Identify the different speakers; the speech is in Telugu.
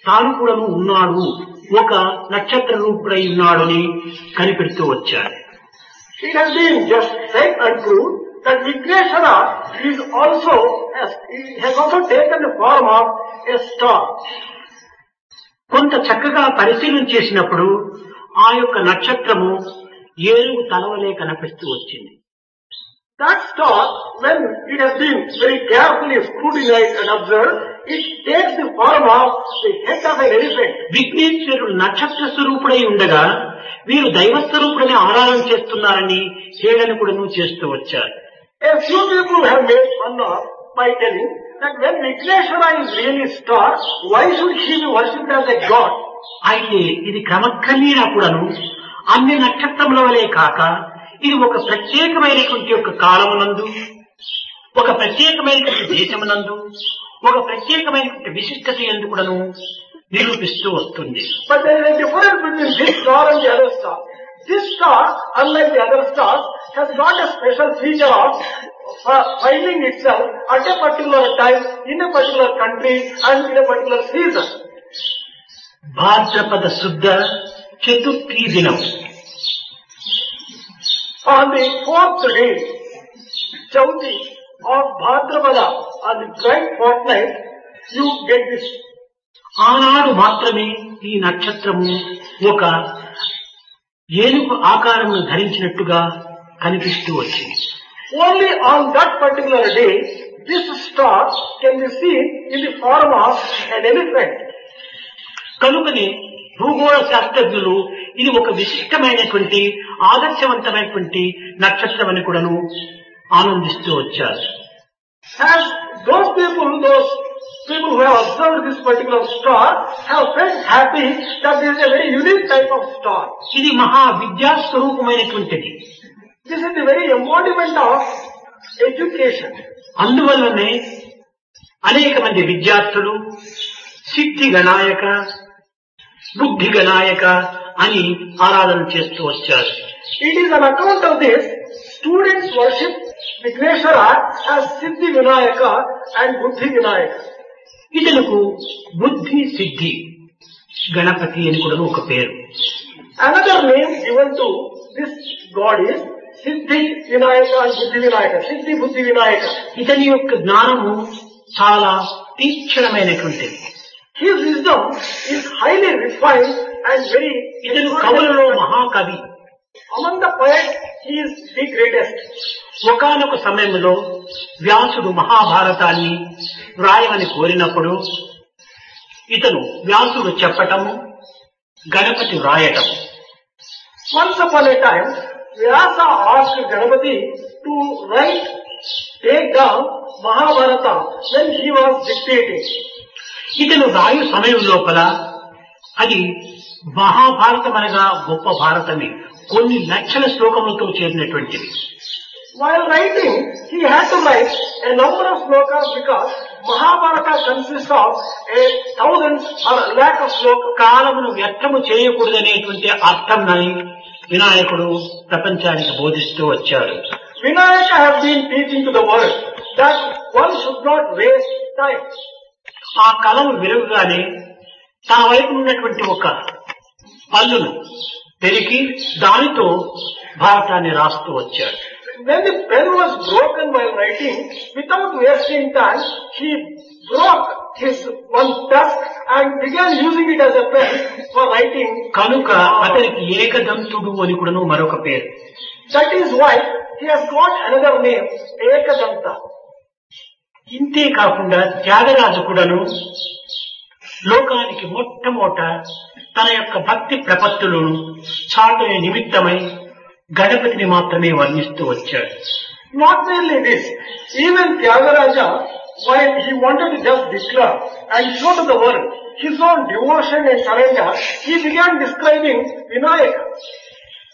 Speaker 1: తాను కూడాను ఉన్నాడు, ఒక నక్షత్ర రూపుడై ఉన్నాడని కనిపెడుతూ వచ్చాడు.
Speaker 2: It has been just said and proved that Vigneshwara is also has also taken the form of a star.
Speaker 1: కొంత చక్కగా పరిశీలన చేసినప్పుడు ఆ యొక్క నక్షత్రము ఏనుగు తలవలే కనిపిస్తూ వచ్చింది.
Speaker 2: That star, when it has been very carefully scrutinized and observed, it takes the form of the head of an elephant.
Speaker 1: విఘ్నేశ్వరుడు నక్షత్ర స్వరూపుడై ఉండగా వీరు దైవ స్వరూపుడని ఆరాధన చేస్తున్నారని హేళన కూడాను చేస్తూ వచ్చారు.
Speaker 2: A few people have made fun of by telling that when Vigneshwara is really star, why should he be worshipped as a god?
Speaker 1: అయితే ఇది క్రమక్రమేణా కూడాను అన్ని నక్షత్రముల వలె కాక ఇది ఒక ప్రత్యేకమైనటువంటి ఒక కాలమునందు, ఒక ప్రత్యేకమైనటువంటి దేశమునందు, ఒక ప్రత్యేకమైనటువంటి విశిష్టత ఎందుకు కూడాను నిరూపిస్తూ వస్తుంది.
Speaker 2: But there is a difference between this star and the other star. This star, unlike the other stars, has got a special feature of finding itself at a particular time, in a particular country and in a particular season.
Speaker 1: భాద్రపద శుద్ధ చతుర్థి దినం,
Speaker 2: on the fourth day, Chauthi of Bhadrapada, on the bright fortnight, you get this.
Speaker 1: ఆనాడు మాత్రమే ఈ నక్షత్రము ఒక ఏనుగు ఆకారమును ధరించినట్టుగా కనిపిస్తూ వచ్చింది.
Speaker 2: Only on that particular day, this star can be seen in the form of an elephant.
Speaker 1: కనుకనే భూగోళ శాస్త్రజ్ఞులు ఇది ఒక విశిష్టమైనటువంటి ఆదర్శవంతమైనటువంటి నక్షత్రం అని కూడాను ఆనందిస్తూ వచ్చారు.
Speaker 2: As those people who have observed this particular star have felt happy that this is a very unique type of star.
Speaker 1: ఇది మహా విద్యా స్వరూపమైనటువంటిది.
Speaker 2: This is the very embodiment of education.
Speaker 1: అందువల్లనే అనేక మంది విద్యార్థులు సిద్ధి గణాయక, బుద్ధి గణాయక అని ఆరాధన చేస్తూ వచ్చారు.
Speaker 2: It is on account of this, students worship Vigneshwara as Siddhi Vinayaka and Buddhi Vinayaka.
Speaker 1: ఇతనుకు బుద్ధి సిద్ధి గణపతి అని కూడా ఒక పేరు.
Speaker 2: Another name given to this god is Siddhi Vinayaka and Buddhi Vinayaka. Siddhi Buddhi Vinayaka.
Speaker 1: ఇతని యొక్క జ్ఞానము చాలా తీక్షణమైనటువంటిది.
Speaker 2: His wisdom is highly refined and very.
Speaker 1: ఇతను కవులలో మహాకవి.
Speaker 2: Among the poets, he is the greatest.
Speaker 1: ఒకానొక సమయంలో వ్యాసుడు మహాభారతాన్ని వ్రాయమని కోరినప్పుడు ఇతను వ్యాసుడు చెప్పటము, Ganapati వ్రాయటం.
Speaker 2: Once upon a time, Vyasa asked Ganapati to take down Mahabharata when he was dictating.
Speaker 1: ఇతను రాయు సమయం లోపల అది మహాభారతం అనగా గొప్ప భారతమే, కొన్ని లక్షల శ్లోకములతో చేరినటువంటిది.
Speaker 2: While writing, he had to write a number of slokas because Mahabharata consists of thousands or lakh of slokas.
Speaker 1: కాలమును వ్యర్థము చేయకూడదనేటువంటి అర్థంని వినాయకుడు ప్రపంచానికి బోధిస్తూ వచ్చాడు.
Speaker 2: Vinayaka has been teaching to the world that one should not waste time.
Speaker 1: ఆ కలము విరుగుగానే తన వైపు ఉన్నటువంటి ఒక పల్లును పెరికి దానితో భారతాన్ని రాస్తూ వచ్చాడు.
Speaker 2: When the pen was broken while writing, without wasting time, he broke his one tusk and began using it as a pen for writing.
Speaker 1: కనుక అతనికి ఏకదంతుడు అని కూడాను మరొక పేరు.
Speaker 2: That is why he has got another name, Ekadanta.
Speaker 1: ఇంతే కాకుండా త్యాగరాజు కూడాను లోకానికి మొట్టమొదట తన యొక్క భక్తి ప్రపత్తులను చాటునే నిమిత్తమై గణపతిని మాత్రమే వర్ణిస్తూ వచ్చాడు.
Speaker 2: Not merely this, even Tyagaraja, while he wanted to just declare and show to the world his own devotion and surrender, he began describing Vinayaka.